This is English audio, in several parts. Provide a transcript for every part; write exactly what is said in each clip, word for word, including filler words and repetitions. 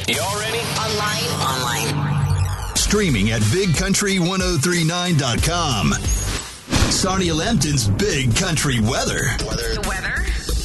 Y'all ready? Online. Online. Streaming at big country ten thirty-nine dot com. Sarnia Lambton's Big Country Weather. Weather. The weather.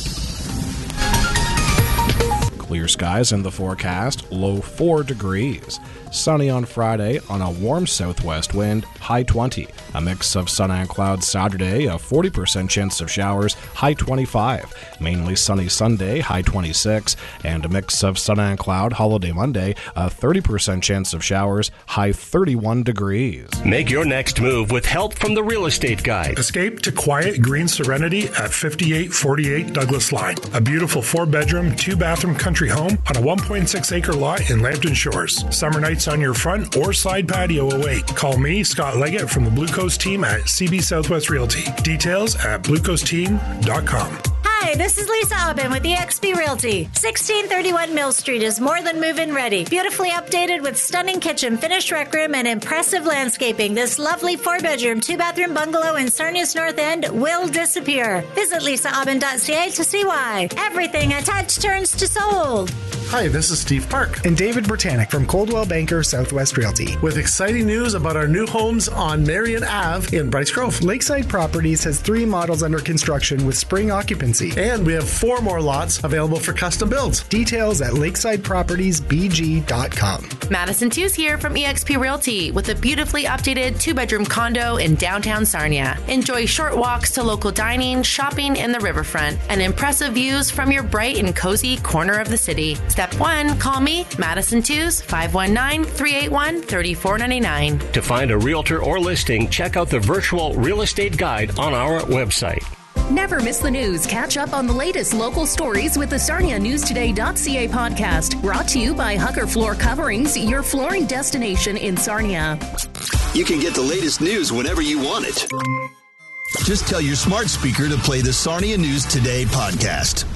Clear skies in the forecast, low four degrees. Sunny on Friday on a warm southwest wind, high twenty. A mix of sun and clouds Saturday, a forty percent chance of showers, high twenty-five. Mainly sunny Sunday, high twenty-six. And a mix of sun and cloud holiday Monday, a thirty percent chance of showers, high thirty-one degrees. Make your next move with help from the Real Estate Guide. Escape to quiet green serenity at fifty-eight forty-eight Douglas Line. A beautiful four-bedroom, two-bathroom country home on a one point six acre lot in Lambton Shores. Summer nights on your front or side patio await. Call me, Scott Leggett, from the Blue Coast team at C B Southwest Realty. Details at blue coast team dot com. Hi, this is Lisa Aubin with E X P Realty. sixteen thirty-one Mill Street is more than move-in ready. Beautifully updated with stunning kitchen, finished rec room, and impressive landscaping. This lovely four-bedroom, two-bathroom bungalow in Sarnia's North End will disappear. Visit lisa aubin dot c a to see why. Everything a touch turns to sold. Hi, this is Steve Park and David Britannic from Coldwell Banker Southwest Realty with exciting news about our new homes on Marion Avenue in Bryce Grove. Lakeside Properties has three models under construction with spring occupancy. And we have four more lots available for custom builds. Details at lakeside properties b g dot com. Madison Tews here from E X P Realty with a beautifully updated two-bedroom condo in downtown Sarnia. Enjoy short walks to local dining, shopping in the riverfront, and impressive views from your bright and cozy corner of the city. Step one, call me, Madison Tews, five one nine, three eight one, three four nine nine. To find a realtor or listing, check out the virtual real estate guide on our website. Never miss the news. Catch up on the latest local stories with the Sarnia News Today dot c a podcast. Brought to you by Hucker Floor Coverings, your flooring destination in Sarnia. You can get the latest news whenever you want it. Just tell your smart speaker to play the Sarnia News Today podcast.